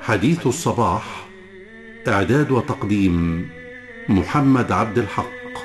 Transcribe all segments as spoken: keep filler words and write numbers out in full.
حديث الصباح. إعداد وتقديم محمد عبد الحق.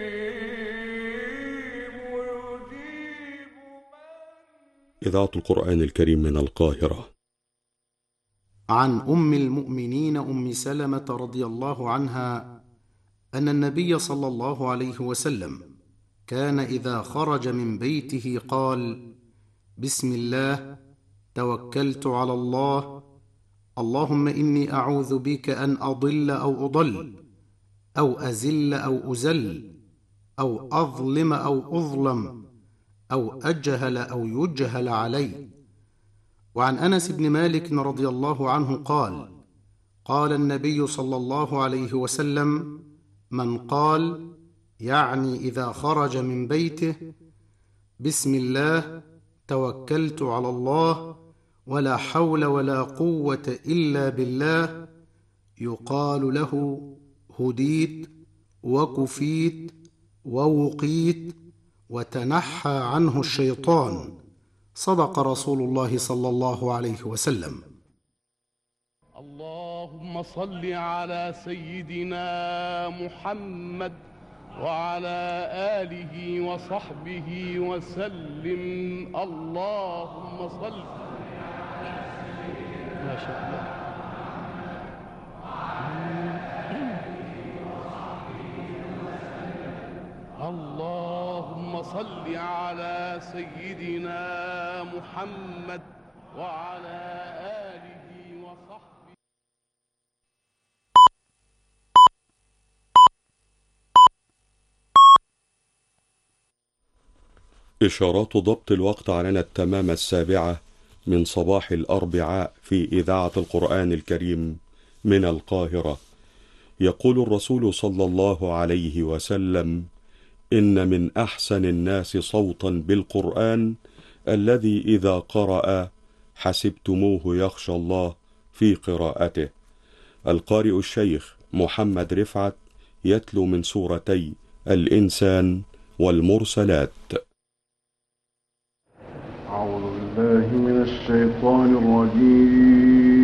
إذاعة القرآن الكريم من القاهرة. عن أم المؤمنين أم سلمة رضي الله عنها أن النبي صلى الله عليه وسلم كان إذا خرج من بيته قال: بسم الله، توكلت على الله، اللهم إني أعوذ بك أن أضل أو أضل، أو أزل أو أزل، أو أظلم أو أظلم، أو أجهل أو يجهل علي. وعن أنس بن مالك رضي الله عنه قال: قال النبي صلى الله عليه وسلم: من قال، يعني إذا خرج من بيته: بسم الله، توكلت على الله، ولا حول ولا قوة إلا بالله، يقال له: هديت وكفيت ووقيت وتنحى عنه الشيطان. صدق رسول الله صلى الله عليه وسلم. اللهم صل على سيدنا محمد وعلى آله وصحبه وسلم. اللهم صل. ما شاء الله. اللهم صل على سيدنا محمد وعلى آله وصحبه. إشارات ضبط الوقت علينا التمام السابعة من صباح الأربعاء في إذاعة القرآن الكريم من القاهرة. يقول الرسول صلى الله عليه وسلم: إن من أحسن الناس صوتا بالقرآن الذي إذا قرأ حسبتموه يخشى الله في قراءته. القارئ الشيخ محمد رفعت يتلو من سورتي الإنسان والمرسلات. أعوذ بالله من الشيطان الرجيم.